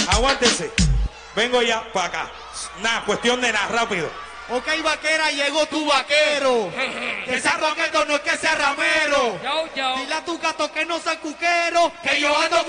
Aguántese. Vengo ya para acá. Nada, cuestión de nada, rápido. Ok, vaquera, llegó tu vaquero. Que sea roqueto, no es que sea ramero. Yo. Dile a tu gato que no sea cuquero. Que yo ando